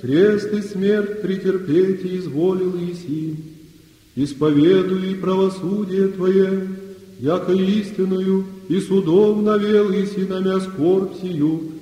Крест и смерть претерпеть изволил Иси, исповедуй правосудие Твое, яко истинную и судом навел Иси намя скорбь сию,